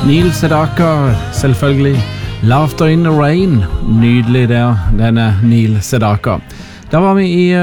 Neil Sedaka, selvfølgelig. Laughter in the Rain, nydelig der, denne Neil Sedaka. Da var vi i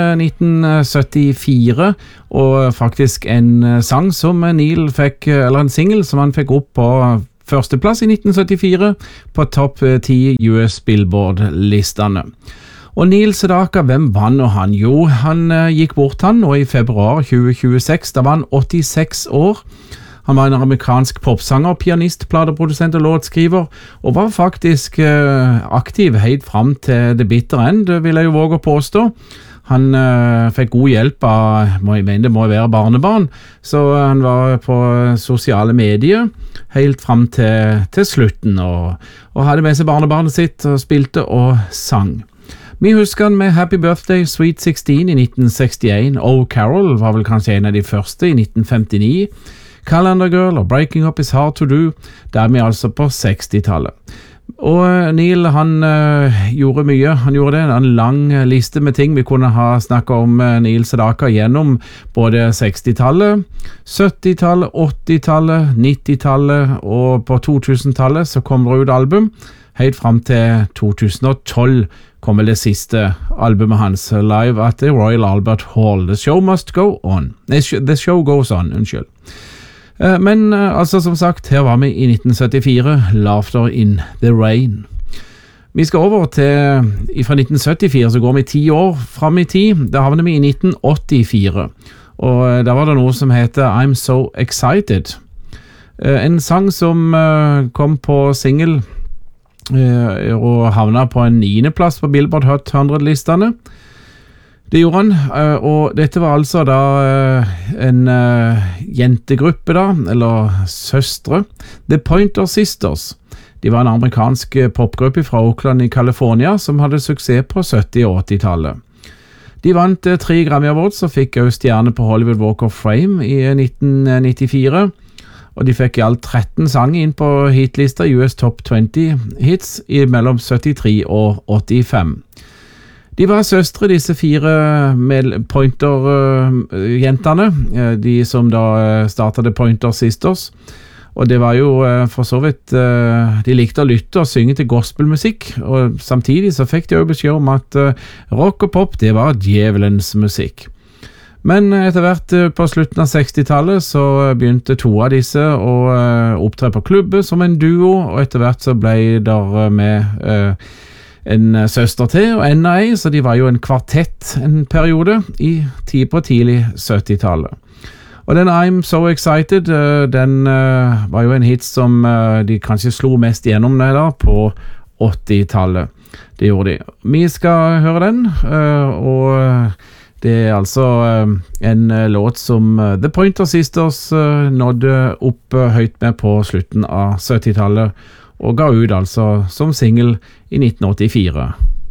1974, og faktisk en sang som Neil fikk, eller en single som han fikk opp på førsteplass i 1974 på topp 10 US Billboard-listene. Og Neil Sedaka, hvem var nå han? Jo, han gikk bort han nå i februar 2026, da var han 86 år. Han var en amerikansk popsanger, pianist, plateprodusent og låtskriver, og var faktisk aktiv helt frem til det bitter end, vil jeg jo våge å påstå. Han fikk god hjelp av, det må være barnebarn, så han var på sosiale medier helt frem til slutten, og hadde med seg barnebarnet sitt, og spilte og sang. Vi husker han med Happy Birthday, Sweet 16 i 1961, Oh Carol var vel kanskje en av de første i 1959, Calendar Girl og Breaking Up Is Hard To Do, der er vi altså på 60-tallet. Og Neil, han gjorde mye, han gjorde det, en lang liste med ting vi kunne ha snakket om Neil Sedaka gjennom både 60-tallet, 70-tallet, 80-tallet, 90-tallet, og på 2000-tallet så kom det ut album, helt frem til 2012 kom vel det siste albumet hans, Live at the Royal Albert Hall. The Show Must Go On. The Show Goes On, unnskyld. Men altså som sagt, her var vi i 1974, Laughter in the Rain. Vi skal over til, fra 1974 så går vi 10 år frem i tid, da havner vi i 1984, og da var det noe som heter I'm So Excited. En sang som kom på single og havnet på en 9. plass på Billboard Hot 100-listene. Det gjorde han, og dette var altså da en jentegruppe da, eller søstre, The Pointer Sisters. De var en amerikansk popgruppe fra Oakland i California som hadde suksess på 70- og 80-tallet. De vant 3 Grammy Awards og fikk også stjerne på Hollywood Walk of Fame i 1994, og de fikk i alt 13 sanger inn på hitlista US Top 20 hits i mellom 73 og 85. De var søstre, disse 4 Pointer-jentene, de som da startet The Pointer Sisters, og det var jo for så vidt, de likte å lytte og synge til gospelmusikk, og samtidig så fikk de jo beskjed om at rock og pop, det var djevelens musikk. Men etter hvert på slutten av 60-tallet så begynte 2 av disse å opptre på klubber som en duo, og etter hvert så ble der med en søster til og enda ei, så de var jo en kvartett en periode på tidlig 70-tallet. Og den I'm So Excited, den var jo en hit som de kanskje slo mest gjennom det da på 80-tallet. Det gjorde de. Vi skal høre den, og det er altså en låt som The Pointer Sisters nådde opp høyt med på slutten av 70-tallet, og ga ut altså som single i 1984.